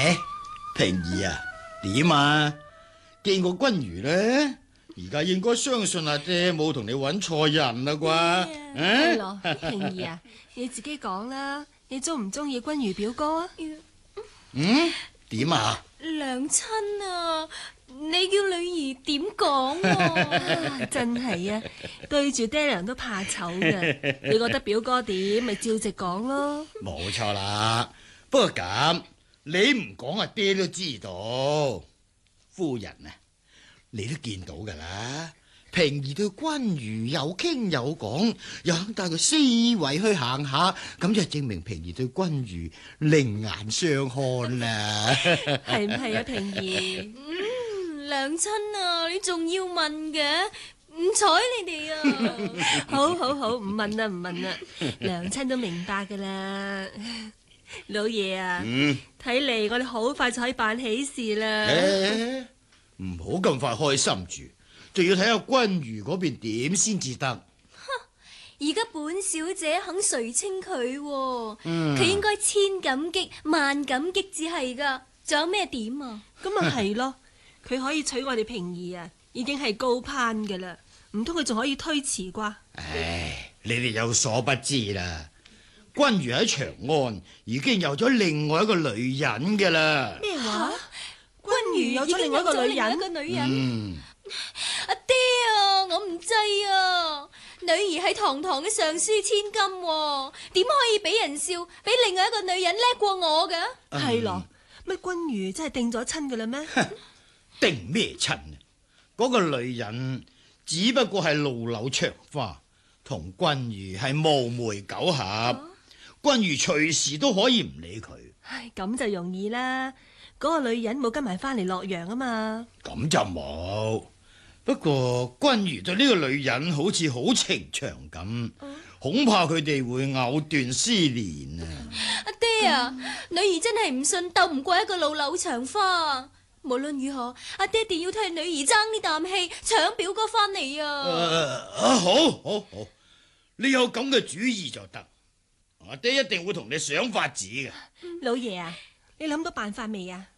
平兒啊，點啊？見過君如咧，而家應該相信阿爹冇同你揾錯人啦啩？ 係咯，平兒啊，你自己講啦，你中唔中意君如表哥啊？ 點啊？ 娘親啊，你叫女兒點講啊？真係啊，對住爹娘都怕醜嘅。你覺得表哥點，咪照直講咯。 冇錯啦，不過咁你唔講阿爹都知道。夫人啊，你都見到噶啦，平兒對君如有傾有講，又肯帶佢四圍去行下，咁就證明平兒對君如另眼相看啦。 係唔係啊，平兒？ 娘親啊，你仲要問嘅？唔睬你哋啊！ 好好好，唔問啦唔問啦，娘親都明白噶啦。老爺啊，睇嚟我哋好快就可以辦喜事啦。 唔好咁快開心住，仲要睇下君如嗰邊點先至得。 而家本小姐肯垂青佢，佢應該千感激萬感激至係噶。仲有咩點啊？ 咁咪係咯，佢可以娶我哋平兒啊，已經係高攀噶啦，唔通佢仲可以推辭啩？ 唉，你哋有所不知啦，君如喺長安已經有咗另外一個女人噶啦。 咩話？君如有咗另外一個女人？ 阿爹啊，我唔制啊！女兒係堂堂嘅尚書千金，點可以俾人笑，俾另外一個女人叻過我噶？ 係咯，乜君如真係定咗親噶啦咩？ 定咩親啊？嗰個女人只不過係路柳長花，同君如係無媒苟合，君如隨時都可以唔理佢。 唉，咁就容易啦。嗰個女人冇跟埋翻嚟洛陽啊嘛。 咁就冇。不過君如對呢個女人好似好情長咁，恐怕佢哋會藕斷絲連啊！ 阿爹啊，女兒真係唔信鬥唔過一個路柳長花。無論如何，阿爹一定要替女兒爭呢啖氣，搶表哥翻嚟啊！ 好，你有咁嘅主意就得，阿爹一定會同你想法子嘅。 老爺啊，你諗到辦法未啊？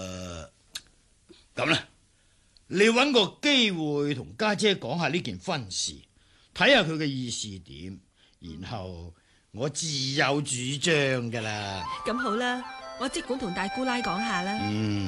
咁啦。你搵個機會同家姐講下呢件婚事，睇下佢嘅意思點，然後我自有主張噶啦。 咁好啦，我即管同大姑奶講下啦。